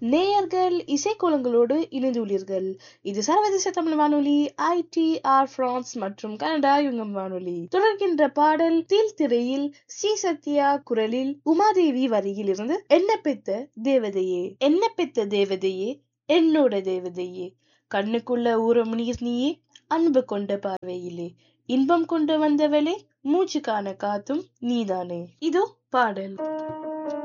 நேயர்கள் இசைக்கோலங்களோடு இணைந்துள்ளீர்கள். இது சர்வதேச தமிழ் வானொலி ITR பிரான்ஸ் மற்றும் கனடா யுங்கம் வானொலி. தொடர்கின்ற பாடல் தீல் திரையில் சி சத்யா குரலில் உமாதேவி வரியில் இருந்து என்ன பெத்த தேவதையே என்ன பெத்த தேவதையே என்னோட தேவதையே கண்ணுக்குள்ள ஊறும் நீர் நீயே அன்பு கொண்ட பார்வையிலே இன்பம் கொண்டு வந்தவளே மூச்சு காண காத்தும் நீதானே. இதோ பாடல்.